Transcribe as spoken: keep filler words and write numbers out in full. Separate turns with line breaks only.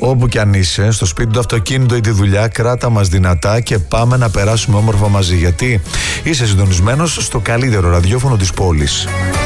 Όπου κι αν είσαι, στο σπίτι, το αυτοκίνητο ή τη δουλειά, κράτα μας δυνατά και πάμε να περάσουμε όμορφα μαζί. Γιατί είσαι συντονισμένος στο καλύτερο ραδιόφωνο της πόλης.